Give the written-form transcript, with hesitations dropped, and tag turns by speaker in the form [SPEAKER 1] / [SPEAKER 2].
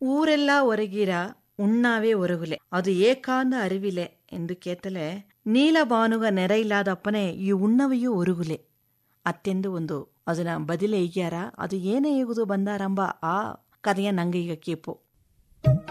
[SPEAKER 1] ಊರೆಲ್ಲ ಒರಗಿರ ಉಣ್ಣಾವೇ ಒರಗುಲೆ ಅದು ಏಕಾಂದ ಅರಿವಿಲೆ ಎಂದು ಕೇತಲೆ ನೀಲಬಾನುಗ ನೆರೆಯಿಲ್ಲಾದಪ್ಪನೇ ಈ ಉಣ್ಣವೆಯೂ ಒರುಗುಲೆ ಅತ್ತೆಂದು ಒಂದು ಅದನ್ನ ಬದಿಲೆ ಈಗ್ಯಾರ. ಅದು ಏನೇ ಈಗುದು ಬಂದಾರಂಬ ಆ ಕಥೆಯ ನಂಗೆ ಈಗ ಕೇಪು.